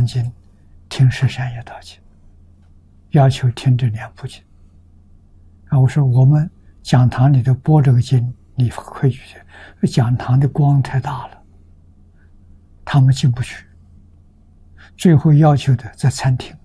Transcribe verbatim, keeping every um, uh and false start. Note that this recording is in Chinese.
经，听十善业道经，要求听这两部经。啊，我说我们讲堂里头播这个经，你可以去，讲堂的光太大了，他们进不去。最后要求的在餐厅，